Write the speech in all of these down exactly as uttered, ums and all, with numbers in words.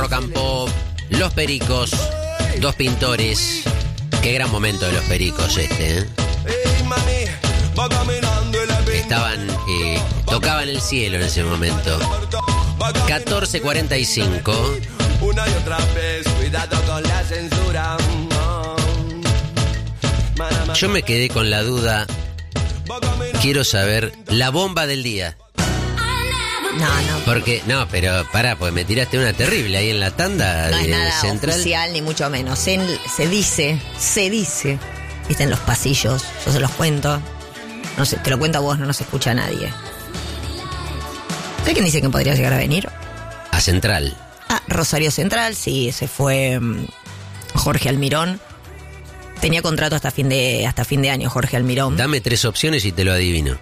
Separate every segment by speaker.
Speaker 1: Rock and Pop, Los Pericos, dos pintores. Qué gran momento de Los Pericos este, ¿eh? Estaban, eh, tocaban el cielo en ese momento. catorce cuarenta y cinco.
Speaker 2: Una y otra vez, cuidado con la censura.
Speaker 1: Yo me quedé con la duda. Quiero saber la bomba del día.
Speaker 3: No, no.
Speaker 1: Porque, no, pero pará, pues me tiraste una terrible ahí en la tanda
Speaker 3: No
Speaker 1: de
Speaker 3: es nada
Speaker 1: Central.
Speaker 3: oficial, ni mucho menos. Se, se dice, se dice, viste, en los pasillos, yo se los cuento. No sé, te lo cuento a vos, no nos escucha nadie. ¿Sabes quién dice que podría llegar a venir?
Speaker 1: A Central.
Speaker 3: Ah, Rosario Central, sí, se fue um, Jorge Almirón. Tenía contrato hasta fin de hasta fin de año, Jorge Almirón.
Speaker 1: Dame tres opciones y te lo adivino.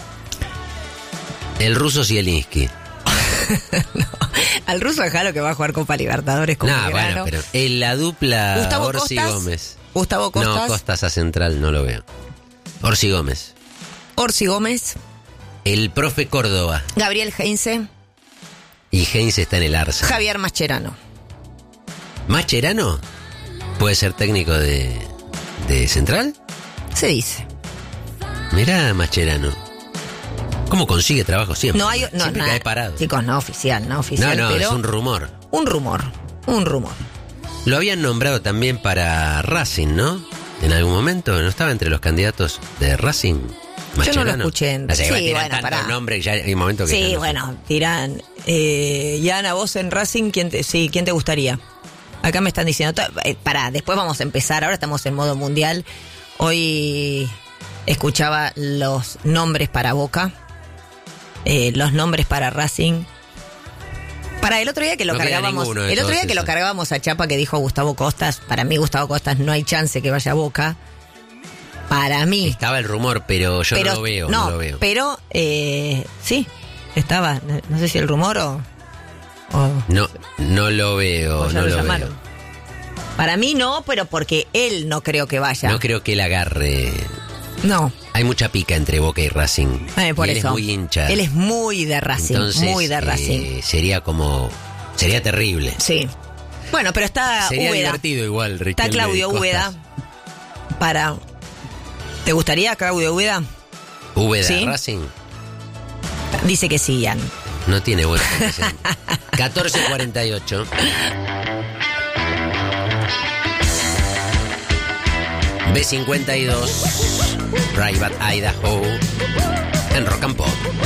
Speaker 1: El ruso Zielinski.
Speaker 3: No, al ruso dejalo que va a jugar Copa Libertadores con
Speaker 1: No,
Speaker 3: Belgrano.
Speaker 1: bueno, pero en la dupla
Speaker 3: Gustavo
Speaker 1: Orsi
Speaker 3: Costas.
Speaker 1: Gómez.
Speaker 3: Gustavo Costas.
Speaker 1: No, Costas a Central no lo veo. Orsi Gómez.
Speaker 3: Orsi Gómez.
Speaker 1: El profe Córdoba.
Speaker 3: Gabriel Heinze.
Speaker 1: Y Heinze está en el Arsenal.
Speaker 3: Javier Mascherano.
Speaker 1: ¿Mascherano? ¿Puede ser técnico de, de Central?
Speaker 3: Se dice.
Speaker 1: Mirá, Mascherano. ¿Cómo consigue trabajo siempre?
Speaker 3: No hay, no,
Speaker 1: siempre
Speaker 3: nada.
Speaker 1: cae parado.
Speaker 3: Chicos, no oficial, no oficial.
Speaker 1: no, no,
Speaker 3: pero
Speaker 1: es un rumor.
Speaker 3: Un rumor, un rumor.
Speaker 1: Lo habían nombrado también para Racing, ¿no? En algún momento, ¿no estaba entre los candidatos de Racing?
Speaker 3: Yo no lo escuché.
Speaker 1: O sea,
Speaker 3: Sí,
Speaker 1: que tiran
Speaker 3: bueno,
Speaker 1: tantos
Speaker 3: pará.
Speaker 1: nombres, ya hay un momento que
Speaker 3: Sí,
Speaker 1: ya no
Speaker 3: bueno, dirán. Eh, Yana, vos en Racing, ¿quién te, sí, ¿quién te gustaría? Acá me están diciendo, to- eh, pará, después vamos a empezar, ahora estamos en modo mundial. Hoy escuchaba los nombres para Boca, eh, los nombres para Racing. Para el otro día que lo
Speaker 1: No queda
Speaker 3: cargábamos,
Speaker 1: ninguno de
Speaker 3: el otro
Speaker 1: todos
Speaker 3: día que lo
Speaker 1: esos.
Speaker 3: cargábamos a Chapa que dijo Gustavo Costas, para mí Gustavo Costas no hay chance que vaya a Boca. Para mí.
Speaker 1: Estaba el rumor, pero yo
Speaker 3: pero,
Speaker 1: no lo veo, no, lo veo.
Speaker 3: Pero, eh, sí, estaba. No, no sé si el rumor o. o
Speaker 1: No, no lo veo,
Speaker 3: o ya
Speaker 1: no
Speaker 3: lo
Speaker 1: lo
Speaker 3: llamaron.
Speaker 1: veo.
Speaker 3: Para mí no, pero porque él no creo que vaya.
Speaker 1: No creo que él agarre.
Speaker 3: No.
Speaker 1: Hay mucha pica entre Boca y Racing.
Speaker 3: Eh, por
Speaker 1: y él
Speaker 3: eso.
Speaker 1: es muy hincha.
Speaker 3: Él es muy de Racing,
Speaker 1: Entonces,
Speaker 3: muy de
Speaker 1: eh,
Speaker 3: Racing.
Speaker 1: sería como. Sería terrible.
Speaker 3: Sí. Bueno, pero está
Speaker 1: Sería
Speaker 3: Úbeda.
Speaker 1: divertido igual,
Speaker 3: Está
Speaker 1: Riquelme
Speaker 3: Claudio
Speaker 1: Costas.
Speaker 3: Úbeda para. ¿Te gustaría Claudio Úbeda?
Speaker 1: Úbeda,
Speaker 3: ¿Sí?
Speaker 1: Racing.
Speaker 3: Dice que sí, Ian.
Speaker 1: No tiene buena posición. catorce cuarenta y ocho. B cincuenta y dos. Private Idaho. En Rock and Pop.